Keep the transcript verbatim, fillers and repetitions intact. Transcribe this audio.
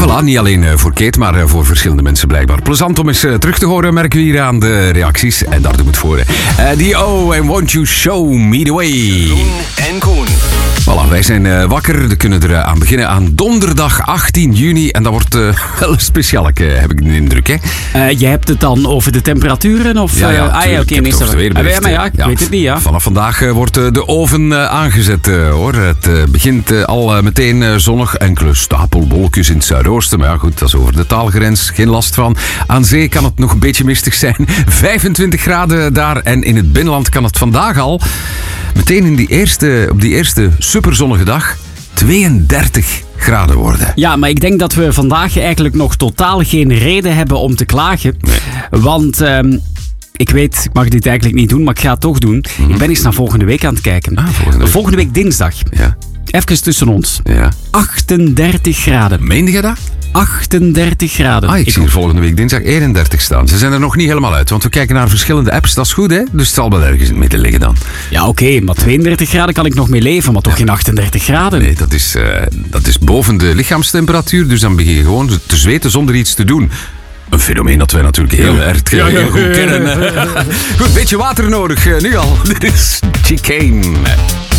Voilà, niet alleen voor Kate, maar voor verschillende mensen blijkbaar. Plezant om eens terug te horen, merken we hier aan de reacties. En daar doen we het voor. Uh, D O en Won't You Show Me The Way. Jeroen en Koen. Voilà, wij zijn uh, wakker. We kunnen er uh, aan beginnen aan donderdag achttien juni. En dat wordt uh, wel een speciaal, uh, heb ik de indruk. Hè? Uh, je hebt het dan over de temperaturen? Of, ja, ja, uh, ah, ja oké, okay, meestal. Ja, maar ja, ik ja. weet het niet, ja. Vanaf vandaag uh, wordt uh, de oven uh, aangezet, uh, hoor. Het uh, begint uh, al uh, meteen uh, zonnig. Enkele stapelwolkjes in het zuidoosten. Maar ja, goed, dat is over de taalgrens. Geen last van. Aan zee kan het nog een beetje mistig zijn. vijfentwintig graden daar. En in het binnenland kan het vandaag al meteen in die eerste, op die eerste superzonnige dag tweeëndertig graden worden. Ja, maar ik denk dat we vandaag eigenlijk nog totaal geen reden hebben om te klagen. Nee. Want um, ik weet, ik mag dit eigenlijk niet doen, maar ik ga het toch doen. Mm-hmm. Ik ben eens naar volgende week aan het kijken. Ah, volgende, week. volgende week dinsdag. Ja. Even tussen ons. Ja. achtendertig graden. Meende je dat? achtendertig graden. Ah, ik, ik zie er volgende week dinsdag eenendertig staan. Ze zijn er nog niet helemaal uit, want we kijken naar verschillende apps. Dat is goed, hè? Dus het zal wel ergens in het midden liggen dan. Ja, oké, okay, maar tweeëndertig graden kan ik nog mee leven, maar toch ja. geen achtendertig graden. Nee, dat is, uh, dat is boven de lichaamstemperatuur, dus dan begin je gewoon te zweten zonder iets te doen. Een fenomeen dat wij natuurlijk heel ja. erg ja, ja. goed kennen. Goed, een beetje water nodig, uh, nu al. Dit is Chicane.